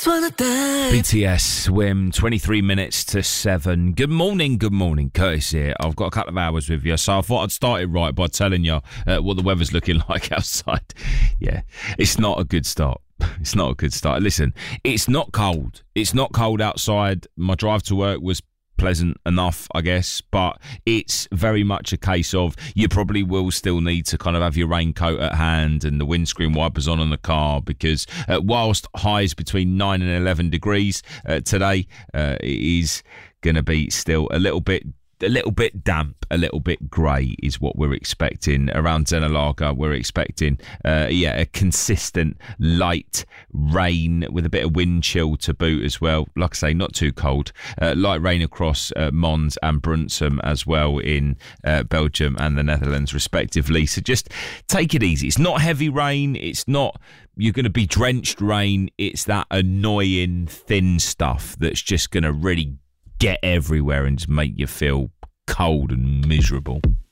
BTS Swim, 23 minutes to 7. Good morning, Curtis here. I've got a couple of hours with you, so I thought I'd start it right by telling you what the weather's looking like outside. Yeah, it's not a good start. It's not a good start. Listen, it's not cold. It's not cold outside. My drive to work was pleasant enough, I guess, but it's very much a case of you probably will still need to kind of have your raincoat at hand and the windscreen wipers on the car, because whilst highs between 9 and 11 degrees today, it is going to be still a little bit damp, a little bit grey is what we're expecting. Around Zenalaga, we're expecting a consistent light rain with a bit of wind chill to boot as well. Like I say, not too cold. Light rain across Mons and Brunsum as well in Belgium and the Netherlands respectively. So just take it easy. It's not heavy rain. It's not you're going to be drenched rain. It's that annoying thin stuff that's just going to really get everywhere and just make you feel cold and miserable.